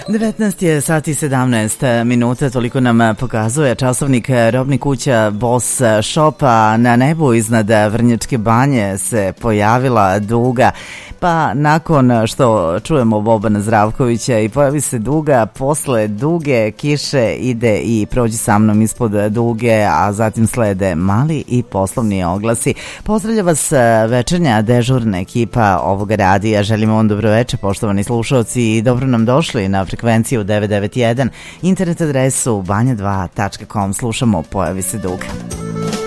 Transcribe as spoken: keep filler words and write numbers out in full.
devetnaest je sati sedamnaest minuta, toliko nam pokazuje časovnik robnih kuća Boss Shopa. Na nebu iznad Vrnjačke Banje se pojavila duga, pa nakon što čujemo Bobana Zdravkovića i pojavi se duga, posle duge kiše ide i prođi sa mnom ispod duge, a zatim slede mali i poslovni oglasi. Pozdravlja vas večernja dežurna ekipa ovoga radija. Želimo vam dobroveče, poštovani slušalci, i dobro nam došli na frekvenciju devet devet jedan, internet adresu banja dva tačka com. Slušamo Pojavi se duga.